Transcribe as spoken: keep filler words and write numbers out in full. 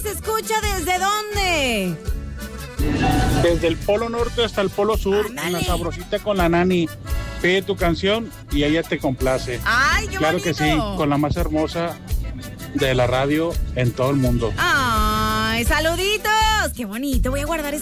escucha desde dónde? Desde el Polo Norte hasta el Polo Sur, Ándale. una sabrosita con la nani. Pide tu canción y ella te complace. Ay, qué Claro bonito. que sí, con la más hermosa de la radio en todo el mundo. Ay, saluditos. Qué bonito. Voy a guardar